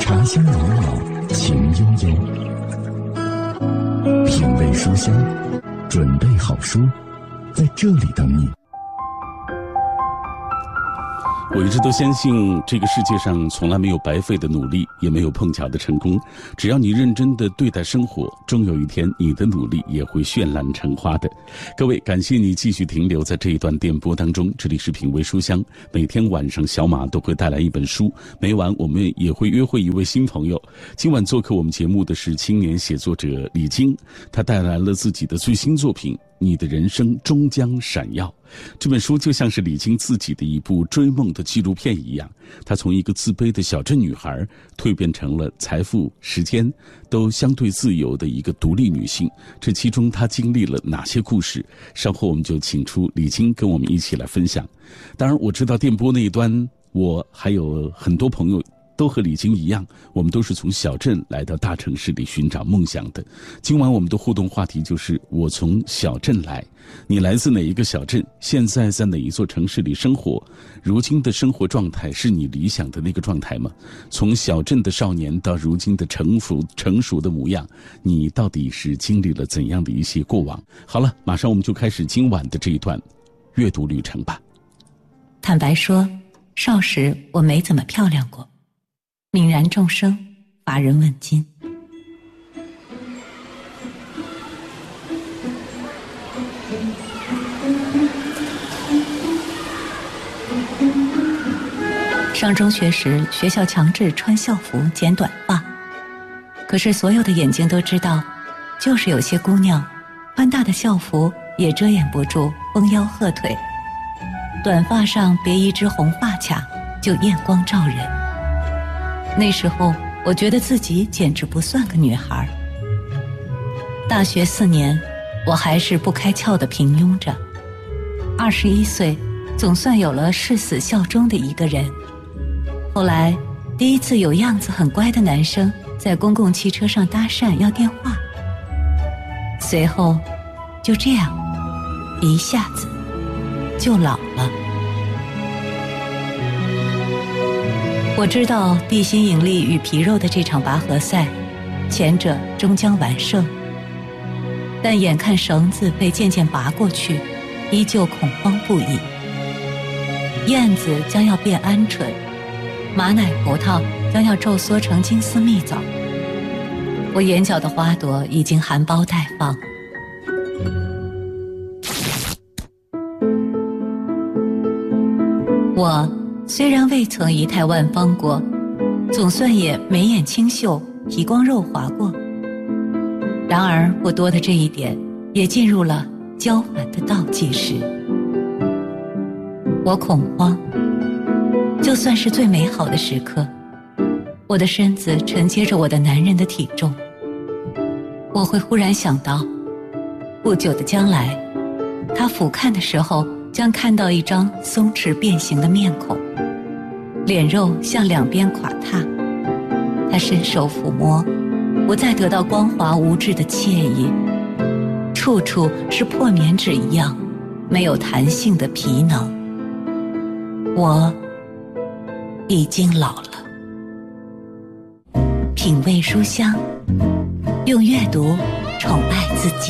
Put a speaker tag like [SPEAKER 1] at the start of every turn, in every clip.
[SPEAKER 1] 茶香袅袅，情悠悠，品味书香，准备好书，在这里等你。
[SPEAKER 2] 我一直都相信，这个世界上从来没有白费的努力，也没有碰巧的成功。只要你认真地对待生活，终有一天你的努力也会绚烂成花的。各位，感谢你继续停留在这一段电波当中，这里是品味书香。每天晚上小马都会带来一本书，每晚我们也会约会一位新朋友。今晚做客我们节目的是青年写作者李菁，他带来了自己的最新作品《你的人生终将闪耀》。这本书就像是李菁自己的一部追梦的纪录片一样，她从一个自卑的小镇女孩蜕变成了财富、时间都相对自由的一个独立女性。这其中她经历了哪些故事？稍后我们就请出李菁跟我们一起来分享。当然，我知道电波那一端，我还有很多朋友都和李菁一样，我们都是从小镇来到大城市里寻找梦想的。今晚我们的互动话题就是我从小镇来，你来自哪一个小镇？现在在哪一座城市里生活？如今的生活状态是你理想的那个状态吗？从小镇的少年到如今的成熟的模样，你到底是经历了怎样的一些过往？好了，马上我们就开始今晚的这一段阅读旅程吧。
[SPEAKER 3] 坦白说，少时我没怎么漂亮过。泯然众生，乏人问津。上中学时，学校强制穿校服剪短发，可是所有的眼睛都知道，就是有些姑娘宽大的校服也遮掩不住丰腰鹤腿，短发上别一只红发卡就艳光照人。那时候我觉得自己简直不算个女孩。大学4年，我还是不开窍的平庸着。21岁，总算有了誓死效忠的一个人。后来，第一次有样子很乖的男生在公共汽车上搭讪要电话。随后，就这样，一下子就老了。我知道地心引力与皮肉的这场拔河赛，前者终将完胜，但眼看绳子被渐渐拔过去，依旧恐慌不已。燕子将要变鹌鹑，马奶葡萄将要皱缩成金丝蜜枣，我眼角的花朵已经含苞待放。我虽然未曾仪态万方过，总算也眉眼清秀，皮光肉滑过。然而不多的这一点，也进入了交返的倒计时。我恐慌，就算是最美好的时刻，我的身子承接着我的男人的体重。我会忽然想到，不久的将来，他俯瞰的时候将看到一张松弛变形的面孔，脸肉向两边垮塌。他伸手抚摸，我再得到光滑无质的惬意，处处是破棉纸一样没有弹性的皮囊。我已经老了。品味书香，用阅读宠爱自己。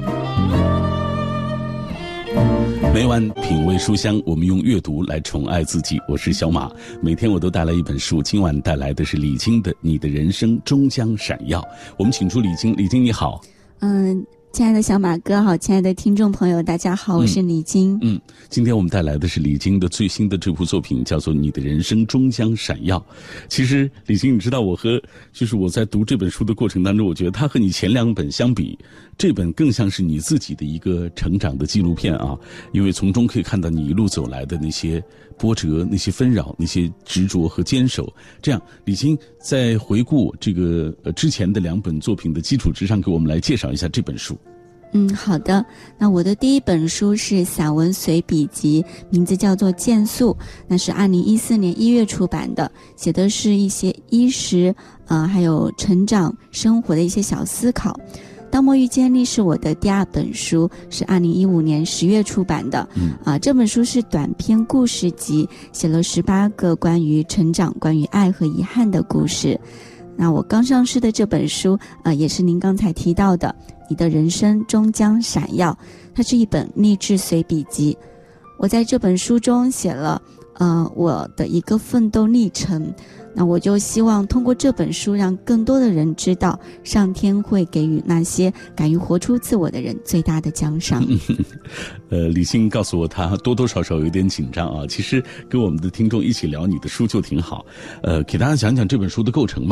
[SPEAKER 2] 每晚品味书香，我们用阅读来宠爱自己。我是小马，每天我都带来一本书，今晚带来的是李菁的《你的人生终将闪耀》。我们请出李菁。李菁你好。
[SPEAKER 4] 亲爱的小马哥好，亲爱的听众朋友大家好，我是李菁。
[SPEAKER 2] 今天我们带来的是李菁的最新的这部作品，叫做《你的人生终将闪耀》。其实李菁，你知道我在读这本书的过程当中，我觉得它和你前2本相比，这本更像是你自己的一个成长的纪录片啊，因为从中可以看到你一路走来的那些波折、那些纷扰、那些执着和坚守。这样，李菁在回顾这个之前的2本作品的基础之上，给我们来介绍一下这本书。
[SPEAKER 4] 好的。那我的第一本书是散文随笔集，名字叫做《渐速》，那是2014年1月出版的，写的是一些衣食还有成长生活的一些小思考。 当末遇见你是我的第2本书，是2015年10月出版的。这本书是短篇故事集，写了18个关于成长、关于爱和遗憾的故事。那我刚上市的这本书，也是您刚才提到的，你的人生终将闪耀。它是一本励志随笔集。我在这本书中写了，我的一个奋斗历程。那我就希望通过这本书，让更多的人知道，上天会给予那些敢于活出自我的人最大的奖赏。
[SPEAKER 2] 李欣告诉我，他多多少少有点紧张啊。其实跟我们的听众一起聊你的书就挺好。给大家讲讲这本书的构成吧。